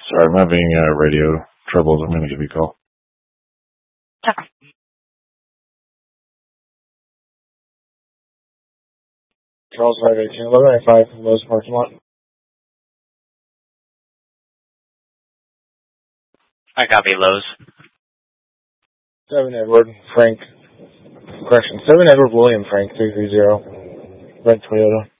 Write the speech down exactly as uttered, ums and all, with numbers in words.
Sorry, I'm having uh, radio troubles. I'm going to give you a call. Charles five eighteen eleven ninety-five, Lowe's parking lot. I copy Lowe's. seven Edward Frank, correction, seven Edward William Frank three three zero, red Toyota.